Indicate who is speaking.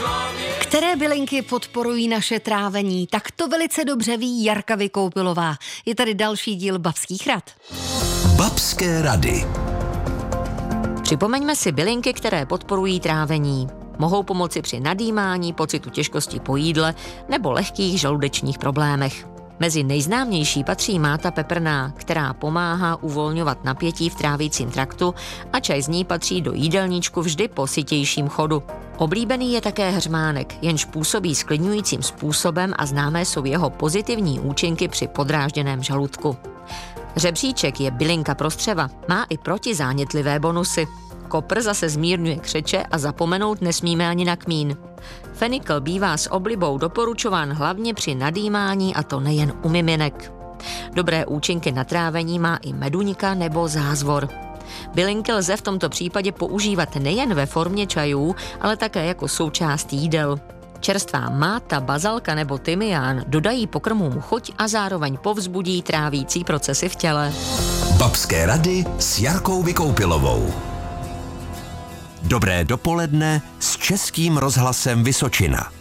Speaker 1: Které bylinky podporují naše trávení? Tak to velice dobře ví Jarka Vykoupilová. Je tady další díl Babských rad.
Speaker 2: Babské rady.
Speaker 3: Připomeňme si bylinky, které podporují trávení. Mohou pomoci při nadýmání, pocitu těžkosti po jídle nebo lehkých žaludečních problémech. Mezi nejznámější patří máta peprná, která pomáhá uvolňovat napětí v trávicím traktu, a čaj z ní patří do jídelníčku vždy po sytějším chodu. Oblíbený je také hřmánek, jenž působí sklidňujícím způsobem a známé jsou jeho pozitivní účinky při podrážděném žaludku. Řebříček je bylinka pro střeva, má i protizánětlivé bonusy. Kopr zase zmírňuje křeče a zapomenout nesmíme ani na kmín. Fenikl bývá s oblibou doporučován hlavně při nadýmání, a to nejen u miminek. Dobré účinky na trávení má i meduňka nebo zázvor. Bylinky lze v tomto případě používat nejen ve formě čajů, ale také jako součást jídel. Čerstvá máta, bazalka nebo tymián dodají pokrmům chuť a zároveň povzbudí trávící procesy v těle.
Speaker 2: Babské rady s Jarkou Vykoupilovou. Dobré dopoledne s Českým rozhlasem Vysočina.